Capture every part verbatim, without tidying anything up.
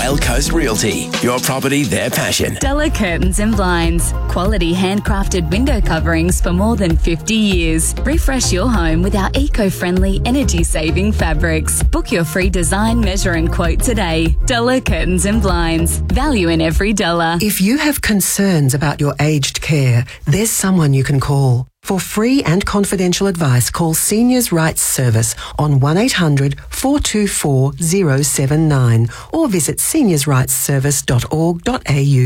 Whale Coast Realty. Your property, their passion. Della Curtains and Blinds. Quality handcrafted window coverings for more than fifty years. Refresh your home with our eco-friendly, energy-saving fabrics. Book your free design, measure and quote today. Della Curtains and Blinds. Value in every dollar. If you have concerns about your aged care, there's someone you can call. For free and confidential advice, call Seniors Rights Service on one eight hundred four two four zero seven nine or visit seniors rights service dot org dot a u.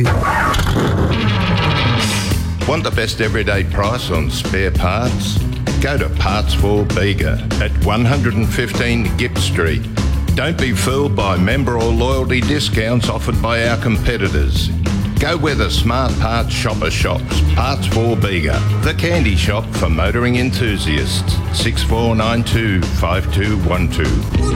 Want the best everyday price on spare parts? Go to Parts for Bega at one fifteen Gipp Street. Don't be fooled by member or loyalty discounts offered by our competitors. Go where the smart parts shopper shops. Parts for Bega, the candy shop for motoring enthusiasts. six four nine two five two one two.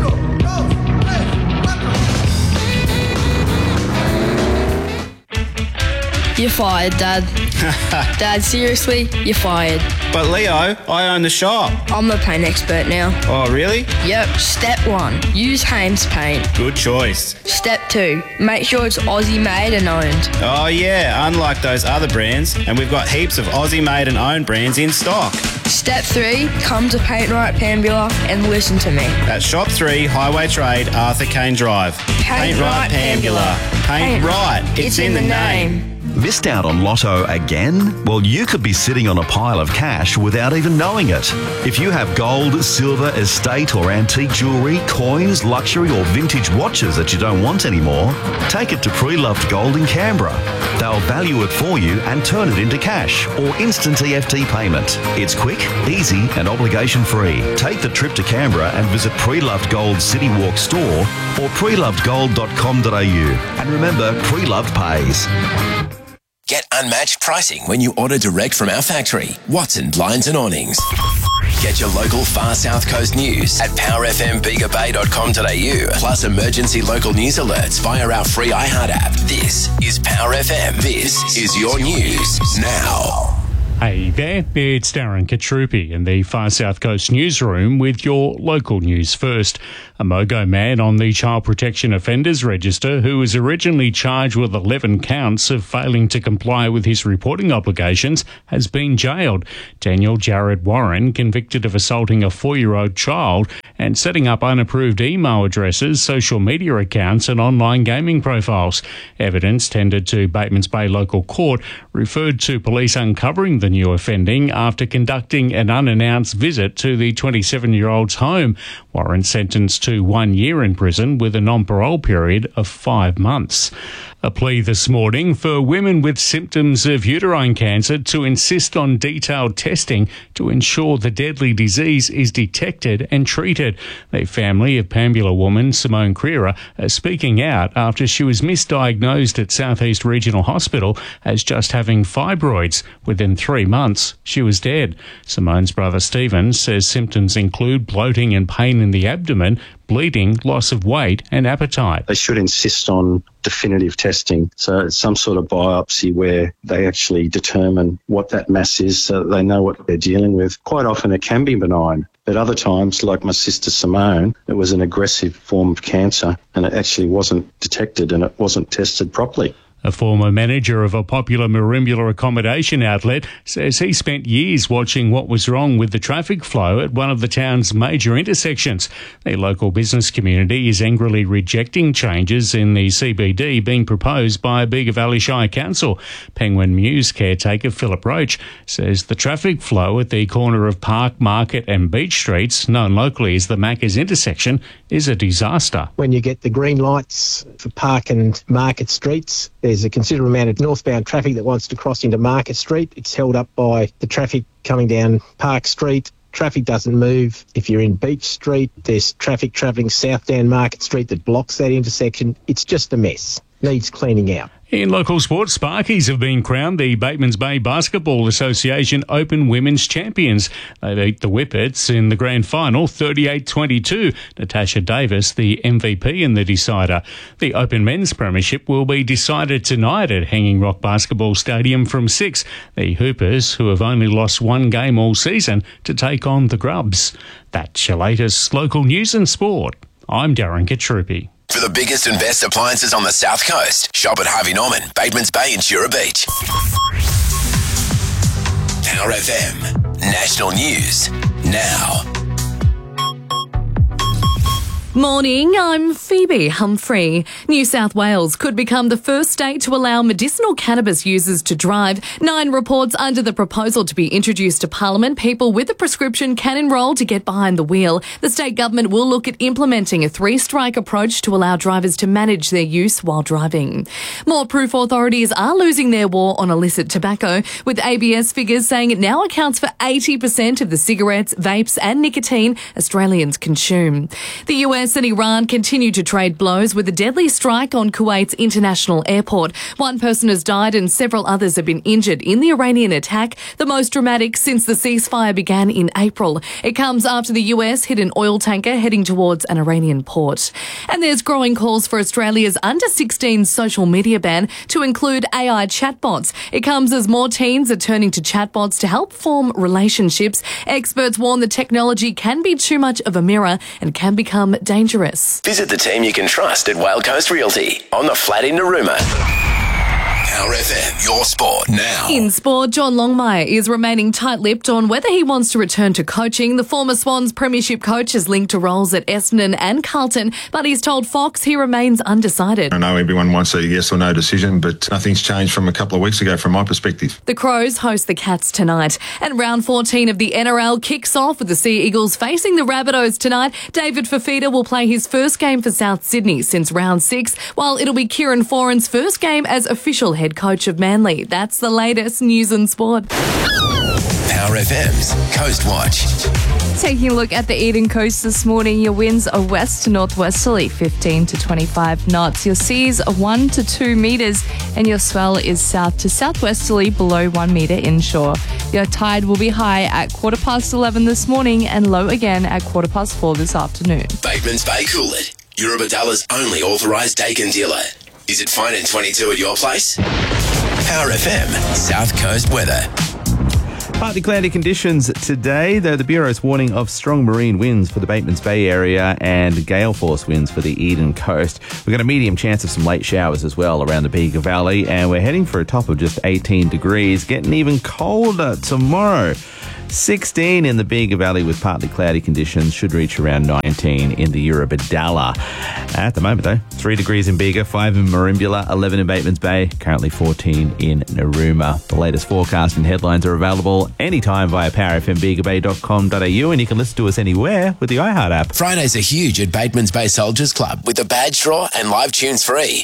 You're fired, Dad. Dad, seriously, you're fired. But Leo, I own the shop. I'm the paint expert now. Oh, really? Yep. Step one, use Hames paint. Good choice. Step two, make sure it's Aussie made and owned. Oh yeah, unlike those other brands, and we've got heaps of Aussie made and owned brands in stock. Step three, come to Paint Right Pambula and listen to me. That's Shop three, Highway Trade, Arthur Kane Drive. Paint, Paint Right Pambula. Paint, Paint Right, it's, it's in, in the name. name. Missed out on Lotto again? Well, you could be sitting on a pile of cash without even knowing it. If you have gold, silver, estate or antique jewellery, coins, luxury or vintage watches that you don't want anymore, take it to Pre-Loved Gold in Canberra. They'll value it for you and turn it into cash or instant E F T payment. It's quick, easy and obligation free. Take the trip to Canberra and visit Pre-Loved Gold City Walk store or pre loved gold dot com dot a u. And remember, Pre-Loved pays. Get unmatched pricing when you order direct from our factory. Watson Blinds and Awnings. Get your local Far South Coast news at power f m bega bay dot com dot a u. Plus emergency local news alerts via our free iHeart app. This is Power F M. This is your news now. Hey there, it's Darren Katrupi in the Far South Coast newsroom with your local news first. A Mogo man on the Child Protection Offenders Register who was originally charged with eleven counts of failing to comply with his reporting obligations has been jailed. Daniel Jared Warren, convicted of assaulting a four-year-old child and setting up unapproved email addresses, social media accounts and online gaming profiles. Evidence tendered to Batemans Bay Local Court referred to police uncovering the new offending after conducting an unannounced visit to the twenty-seven-year-old's home. Warren sentenced to one year in prison with a non-parole period of five months. A plea this morning for women with symptoms of uterine cancer to insist on detailed testing to ensure the deadly disease is detected and treated. The family of Pambula woman Simone Creera is speaking out after she was misdiagnosed at South East Regional Hospital as just having fibroids. Within three months, she was dead. Simone's brother Stephen says symptoms include bloating and pain in the abdomen, bleeding, loss of weight and appetite. They should insist on definitive testing, so it's some sort of biopsy where they actually determine what that mass is so that they know what they're dealing with. Quite often it can be benign, but other times, like my sister Simone, it was an aggressive form of cancer and it actually wasn't detected and it wasn't tested properly. A former manager of a popular Merimbula accommodation outlet says he spent years watching what was wrong with the traffic flow at one of the town's major intersections. The local business community is angrily rejecting changes in the C B D being proposed by Bega Valley Shire Council. Penguin Mews caretaker Philip Roach says the traffic flow at the corner of Park, Market and Beach Streets, known locally as the Macca's intersection, is a disaster. When you get the green lights for Park and Market Streets, there's a considerable amount of northbound traffic that wants to cross into Market Street. It's held up by the traffic coming down Park Street. Traffic doesn't move. If you're in Beach Street, there's traffic travelling south down Market Street that blocks that intersection. It's just a mess. Needs cleaning out. In local sports, Sparkies have been crowned the Batemans Bay Basketball Association Open Women's Champions. They beat the Whippets in the grand final thirty-eight twenty-two. Natasha Davis, the M V P in the decider. The Open Men's Premiership will be decided tonight at Hanging Rock Basketball Stadium from six. The Hoopers, who have only lost one game all season, to take on the Grubs. That's your latest local news and sport. I'm Darren Katrupi. For for the biggest and best appliances on the South Coast. Shop at Harvey Norman, Batemans Bay and Jura Beach. Power F M. National News. Now. Morning, I'm Phoebe Humphrey. New South Wales could become the first state to allow medicinal cannabis users to drive. Nine reports under the proposal to be introduced to Parliament. People with a prescription can enrol to get behind the wheel. The state government will look at implementing a three-strike approach to allow drivers to manage their use while driving. More proof authorities are losing their war on illicit tobacco, with A B S figures saying it now accounts for eighty percent of the cigarettes, vapes and nicotine Australians consume. The U S and Iran continue to trade blows with a deadly strike on Kuwait's international airport. One person has died and several others have been injured in the Iranian attack, the most dramatic since the ceasefire began in April. It comes after the U S hit an oil tanker heading towards an Iranian port. And there's growing calls for Australia's under sixteen social media ban to include A I chatbots. It comes as more teens are turning to chatbots to help form relationships. Experts warn the technology can be too much of a mirror and can become dangerous. Visit the team you can trust at Whale Coast Realty on the flat in Narooma. Power F M, your sport now. In sport, John Longmire is remaining tight-lipped on whether he wants to return to coaching. The former Swans premiership coach is linked to roles at Essendon and Carlton, but he's told Fox he remains undecided. I know everyone wants a yes or no decision, but nothing's changed from a couple of weeks ago from my perspective. The Crows host the Cats tonight. And round fourteen of the N R L kicks off with the Sea Eagles facing the Rabbitohs tonight. David Fifita will play his first game for South Sydney since round six, while it'll be Kieran Foran's first game as official head coach of Manly. That's the latest news and sport. Power F M's Coast Watch. Taking a look at the Eden Coast this morning, your winds are west to northwesterly, fifteen to twenty-five knots. Your seas are one to two metres and your swell is south to southwesterly below one metre inshore. Your tide will be high at quarter past eleven this morning and low again at quarter past four this afternoon. Batemans Bay Coolid, Eurobadalla's only authorised Dakin dealer. Is it fine in twenty-two at your place? Power F M, South Coast weather. Partly cloudy conditions today, though the Bureau's warning of strong marine winds for the Batemans Bay area and gale force winds for the Eden Coast. We've got a medium chance of some late showers as well around the Bega Valley, and we're heading for a top of just eighteen degrees, getting even colder tomorrow. sixteen in the Bega Valley with partly cloudy conditions, should reach around nineteen in the Eurobadalla. At the moment, though, three degrees in Bega, five in Merimbula, eleven in Batemans Bay, currently fourteen in Narooma. The latest forecast and headlines are available anytime via power f m bega bay dot com dot a u, and you can listen to us anywhere with the iHeart app. Fridays are huge at Batemans Bay Soldiers Club with the badge draw and live tunes free.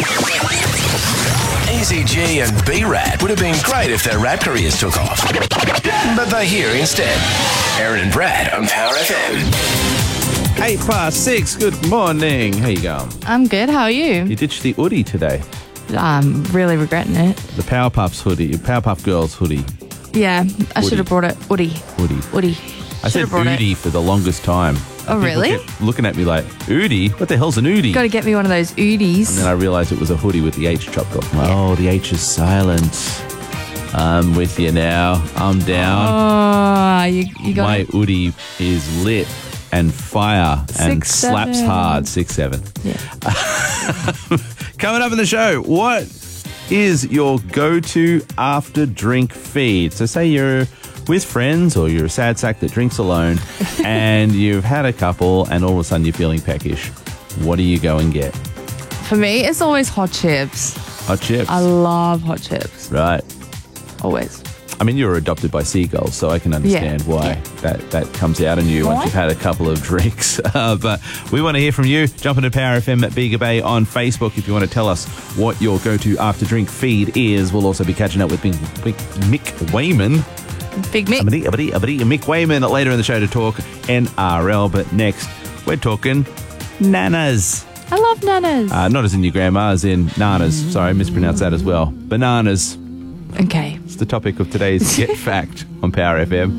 Easy G and B-Rad would have been great if their rap careers took off. But they're here instead. Aaron and Brad on Power F M. Eight past six, good morning. How you going? I'm good, how are you? You ditched the hoodie today. I'm really regretting it. The Powerpuffs hoodie, Powerpuff Girls hoodie. Yeah, I Woody. should have brought it. Woody. Woody. Woody. I said Oodie for the longest time. Oh, People really? kept looking at me like, Oodie? What the hell's an Oodie? Got to get me one of those Oodies. And then I realised it was a hoodie with the H chopped off. Like, oh, the H is silent. I'm with you now. I'm down. Oh, you, you got My it. Oodie is lit and fire and Six, slaps seven. hard. Six, seven. Yeah. Coming up in the show, what is your go-to after drink feed? So say you're with friends or you're a sad sack that drinks alone and you've had a couple and all of a sudden you're feeling peckish. What do you go and get? For me, it's always hot chips. Hot chips? I love hot chips. Right. Always. I mean, you were adopted by seagulls, so I can understand Yeah. why that, that comes out in you Why? once you've had a couple of drinks. Uh, but we want to hear from you. Jump into Power F M at Bega Bay on Facebook if you want to tell us what your go-to after drink feed is. We'll also be catching up with Big, Big Mick Wayman. Big Mick. Abadi, abadi, abadi, Mick Wayman later in the show to talk N R L. But next, we're talking nanas. I love nanas. Uh, not as in your grandma, as in nanas. Sorry, I mispronounced that as well. Bananas. Okay. It's the topic of today's Get Fact on Power F M.